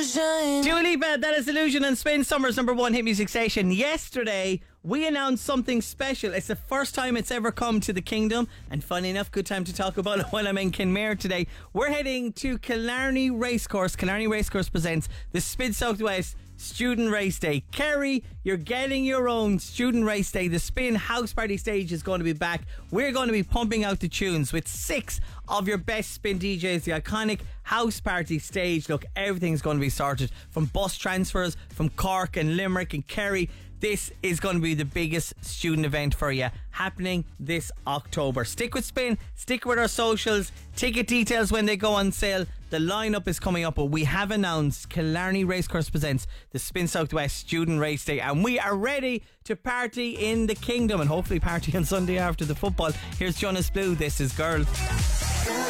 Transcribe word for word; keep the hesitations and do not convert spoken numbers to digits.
illusion. Dua Lipa, that is Illusion on Spin, Summer's number one hit music station. Yesterday, we announced something special. It's the first time it's ever come to the Kingdom, and funny enough, good time to talk about it while I'm in Kinmare today. We're heading to Killarney Racecourse. Killarney Racecourse presents the Spin Southwest Student Race Day. Kerry, you're getting your own Student Race Day. The Spin House Party stage is going to be back. We're going to be pumping out the tunes with six of your best Spin D Js. The iconic House Party stage. Look, everything's going to be sorted, from bus transfers from Cork and Limerick and Kerry. This is going to be the biggest student event for you, happening this October. Stick with Spin, stick with our socials. Ticket details when they go on sale. The lineup is coming up, but we have announced Killarney Racecourse presents the Spin Southwest Student Race Day, and we are ready to party in the Kingdom and hopefully party on Sunday after the football. Here's Jonas Blue. This is Girl.